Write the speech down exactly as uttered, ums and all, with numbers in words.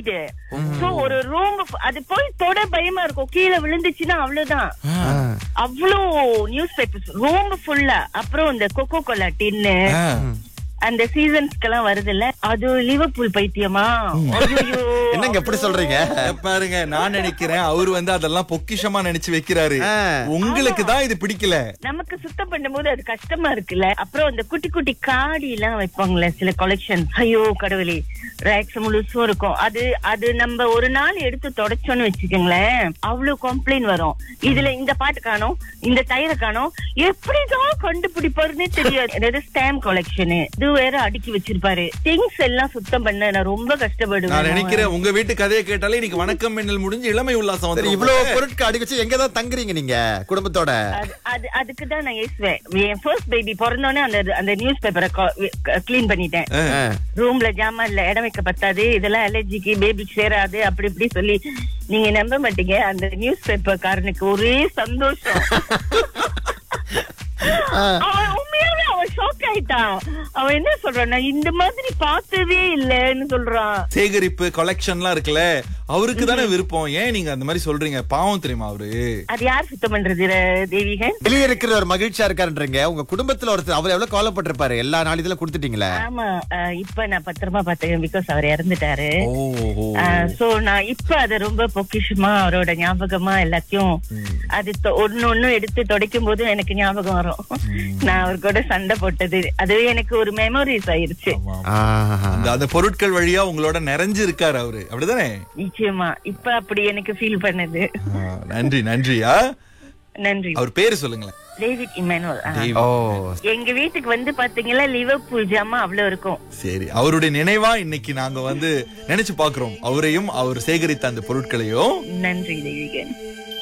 வீடு. சோ ஒரு ரூம் அது போய் தொட பயமா இருக்கும், கீழே விழுந்துச்சுன்னா அவ்வளவுதான். அவ்வளோ நியூஸ் பேப்பர்ஸ் ரூம் ஃபுல்லா. அப்புறம் இந்த கொக்கோ கோலா டின்னு அந்த சீசன்ஸ்க்கு எல்லாம் வருது இல்ல, அது லிவர்பூல் பைத்தியமா. என்னங்க எப்படி சொல்றீங்க பாருங்க. நான் நினைக்கிறேன் அவரு வந்து அதெல்லாம் பொக்கிஷமா நினைச்சு வைக்கிறாரு. உங்களுக்கு தான் இது பிடிக்கல. நமக்கு சுத்தம் பண்ணும் போது அது கஷ்டமா இருக்குல்ல. அப்புறம் இந்த குட்டி குட்டி காடி எல்லாம் வைப்பாங்களே சில கலெக்ஷன், ஐயோ கடவுளே, ரேக்ஸ் முழுசும் இருக்கும். அது அது நம்ம ஒரு நாள் எடுத்து தொடச்சோன்னு வச்சுக்கோங்களேன், அவ்வளவு கம்ப்ளைண்ட் வரும். இதுல இந்த பாட்டு காணோம், இந்த தயிரை காணோம், எப்படிதான் கண்டுபிடிப்பாருன்னே தெரியாது. ஸ்டாம்ப் கலெக்ஷனு இது வேற அடுக்கி வச்சிருப்பாரு. திங்ஸ் எல்லாம் சுத்தம் பண்ண நான் ரொம்ப கஷ்டப்படுவேன். நான் நினைக்கிறேன் உங்க வீட்டு கதையை கேட்டாலே இன்னைக்கு வணக்கம் மின்னல் முடிஞ்சு இளமை உல்லாசம் வந்து இவ்வளவு பொருட்கள் அடுக்கி வச்சு எங்கதான் தங்குறீங்க நீங்க குடும்பத்தோட? அது அதுக்கு தான் நான் ஏசுவேன். என் ஃபர்ஸ்ட் பேபி பிறந்தோடனே அந்த அந்த நியூஸ் பேப்பரை கிளீன் பண்ணிட்டேன். ரூம்ல ஜாமான் இல்ல, இடம் வைக்க பத்தாது, இதெல்லாம் அலர்ஜிக்கு பேபிக்கு சேராது, அப்படி இப்படி சொல்லி. நீங்க நம்ப மாட்டீங்க, அந்த நியூஸ் பேப்பர் காரனுக்கு ஒரே சந்தோஷம். அவன் உண்மையாவே அவன் ஷாக் ஆயிட்டான். அவன் என்ன சொல்றான், இந்த மாதிரி பார்த்ததே இல்லன்னு சொல்றான். சேகரிப்பு கலெக்ஷன்லாம் இருக்குல்ல, அவருக்கு தானே விருப்பம். ஏன் நீங்க அந்த மாதிரி சொல்றீங்க? பாவம் தெரியுமா அவரு. அது யார் சுத்தம் பண்றது தேவிகன்? வெளியே இருக்கிற ஒரு மகிழ்ச்சியா இருக்காருன்றீங்க. உங்க குடும்பத்துல ஒருத்தர் அவர் எவ்வளவு கவலைப்பட்டிருப்பாரு. எல்லா நாளிதெல்லாம் கொடுத்துட்டீங்களா? ஆமா, இப்ப நான் பத்திரமா பாத்துக்கேன், பிகாஸ் அவர் இறந்துட்டாரு. சோ நான் இப்ப அது ரொம்ப பொக்கிஷமா அவரோட ஞாபகமா எல்லாத்தையும் அது ஒன்னு ஒண்ணு எடுத்து துடைக்கும் போது எனக்கு ஞாபகம் வரும். நான் அவர் கூட சண்டை போட்டது அதுவே எனக்கு ஒரு மெமரிஸ் ஆயிருச்சு. அந்த பொருட்கள் வழியா உங்களோட நிறைஞ்சு இருக்காரு அவரு, அப்படிதானே? நிச்சயமா இப்ப அப்படி எனக்கு ஃபீல் பண்ணுது. நன்றி நன்றியா. நன்றி. அவர் பேரு சொல்லுங்களேன். David Emmanuel. எங்க வீட்டுக்கு வந்து பாத்தீங்களா லிவர்பூல் ஜாமா அவ்வளவு இருக்கும். சரி, அவருடைய நினைவா இன்னைக்கு நாங்க வந்து நினைச்சு பாக்குறோம் அவரையும் அவர் சேகரித்த அந்த பொருட்களையும். நன்றி தேவிகன்.